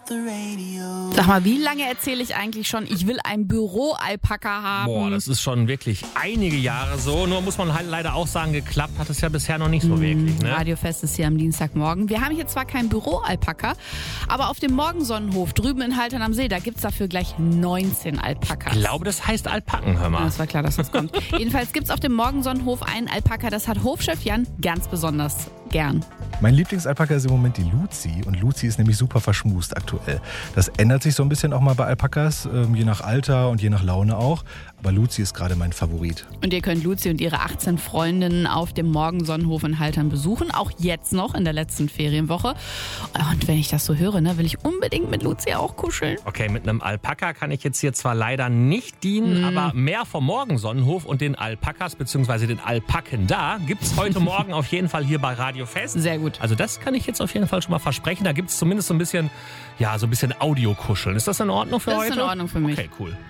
Sag mal, wie lange erzähle ich eigentlich schon, ich will ein Büro-Alpaka haben? Boah, das ist schon wirklich einige Jahre so. Nur muss man halt leider auch sagen, geklappt hat es ja bisher noch nicht so wirklich. Ne? Radiofest ist hier am Dienstagmorgen. Wir haben hier zwar kein Büro-Alpaka, aber auf dem Morgensonnenhof drüben in Haltern am See, da gibt es dafür gleich 19 Alpakas. Ich glaube, das heißt Alpaken, hör mal. Ja, das war klar, dass das kommt. Jedenfalls gibt es auf dem Morgensonnenhof einen Alpaka, das hat Hofchef Jan ganz besonders gern. Mein Lieblingsalpaka ist im Moment die Luzi. Und Luzi ist nämlich super verschmust aktuell. Das ändert sich so ein bisschen auch mal bei Alpakas, je nach Alter und je nach Laune auch. Aber Luzi ist gerade mein Favorit. Und ihr könnt Luzi und ihre 18 Freundinnen auf dem Morgensonnenhof in Haltern besuchen. Auch jetzt noch in der letzten Ferienwoche. Und wenn ich das so höre, will ich unbedingt mit Luzi auch kuscheln. Okay, mit einem Alpaka kann ich jetzt hier zwar leider nicht dienen, aber mehr vom Morgensonnenhof und den Alpakas bzw. den Alpaken da gibt's heute Morgen auf jeden Fall hier bei Radio Fest. Sehr gut. Also das kann ich jetzt auf jeden Fall schon mal versprechen. Da gibt's zumindest so ein bisschen Audiokuscheln. Ist das in Ordnung für heute? Das ist in Ordnung für mich. Okay, cool.